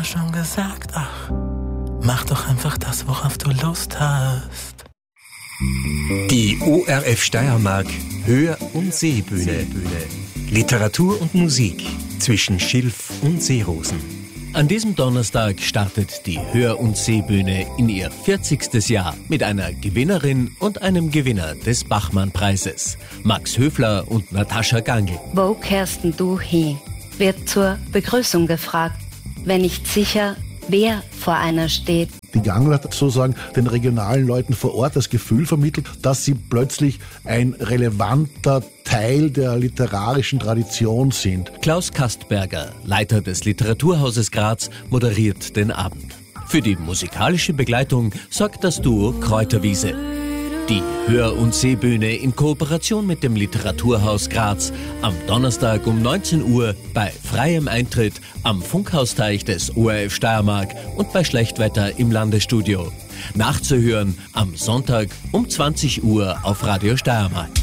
schon gesagt, ach, mach doch einfach das, worauf du Lust hast. Die ORF Steiermark Hör- und Sehbühne. Literatur und Musik zwischen Schilf und Seerosen. An diesem Donnerstag startet die Hör- und Sehbühne in ihr 40. Jahr mit einer Gewinnerin und einem Gewinner des Bachmann-Preises, Max Höfler und Natascha Gangl. Wo kehrst denn du hin? Wird zur Begrüßung gefragt, wenn nicht sicher, wer vor einer steht. Die Gangl hat sozusagen den regionalen Leuten vor Ort das Gefühl vermittelt, dass sie plötzlich ein relevanter Teil der literarischen Tradition sind. Klaus Kastberger, Leiter des Literaturhauses Graz, moderiert den Abend. Für die musikalische Begleitung sorgt das Duo Kräuterwiese. Die Hör- und Sehbühne in Kooperation mit dem Literaturhaus Graz am Donnerstag um 19 Uhr bei freiem Eintritt am Funkhausteich des ORF Steiermark und bei Schlechtwetter im Landesstudio. Nachzuhören am Sonntag um 20 Uhr auf Radio Steiermark.